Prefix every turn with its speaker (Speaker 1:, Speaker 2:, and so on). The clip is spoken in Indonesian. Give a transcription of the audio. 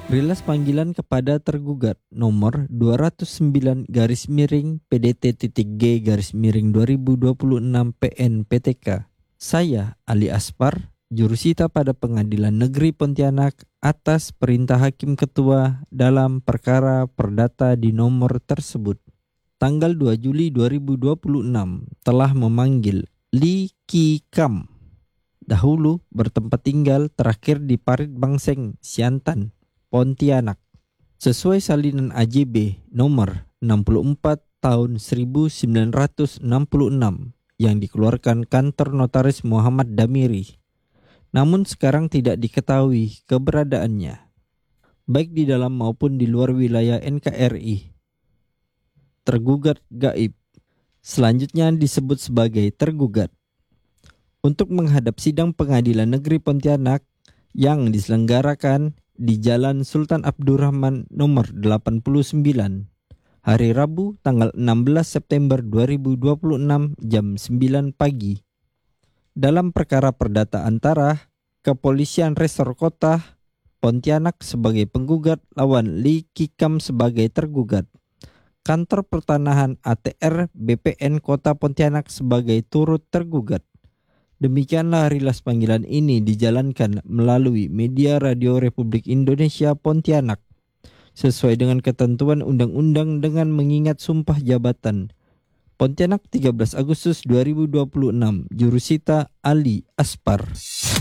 Speaker 1: Rilas panggilan kepada tergugat nomor 209-PDT-G-2026 PN PTK. Saya Ali Aspar, jurusita pada Pengadilan Negeri Pontianak atas perintah Hakim Ketua dalam perkara perdata di nomor tersebut. Tanggal 2 Juli 2026 telah memanggil Lee Ki Kam, dahulu bertempat tinggal terakhir di Parit Bangseng, Siantan, Pontianak, sesuai salinan AJB nomor 64 tahun 1966 yang dikeluarkan kantor notaris Muhammad Damiri. Namun sekarang tidak diketahui keberadaannya, baik di dalam maupun di luar wilayah NKRI. Tergugat gaib, selanjutnya disebut sebagai tergugat, untuk menghadap sidang Pengadilan Negeri Pontianak yang diselenggarakan di Jalan Sultan Abdurrahman nomor 89, hari Rabu tanggal 16 September 2026 jam 9 pagi. Dalam perkara perdata antara Kepolisian Resor Kota Pontianak sebagai penggugat lawan Lee Ki Kam sebagai tergugat, Kantor Pertanahan ATR BPN Kota Pontianak sebagai turut tergugat. Demikianlah rilas panggilan ini dijalankan melalui media Radio Republik Indonesia Pontianak sesuai dengan ketentuan undang-undang dengan mengingat sumpah jabatan. Pontianak 13 Agustus 2026, Jurusita Ali Aspar.